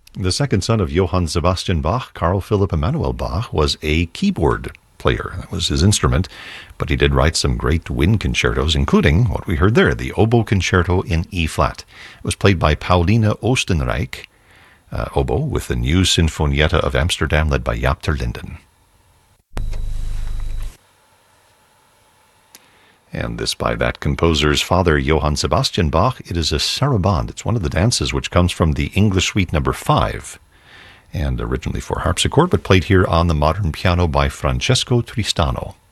The second son of Johann Sebastian Bach, Carl Philipp Emanuel Bach, was a keyboard player. That was his instrument, but he did write some great wind concertos, including what we heard there, the Oboe Concerto in E-flat. It was played by Paulina Oostenrijk, oboe, with the New Sinfonietta of Amsterdam, led by Jaap ter Linden. And this by that composer's father, Johann Sebastian Bach. It is a sarabande. It's one of the dances which comes from the English Suite No. 5, and originally for harpsichord, but played here on the modern piano by Francesco Tristano.